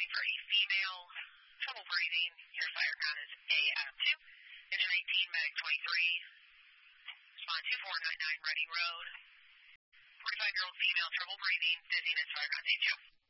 responding for a female, trouble breathing. Your fire count is a Adam 2. Engine 18, medic 23. Respond 2499 Reading Road. 45-year-old female, trouble breathing, dizziness, fire count A2.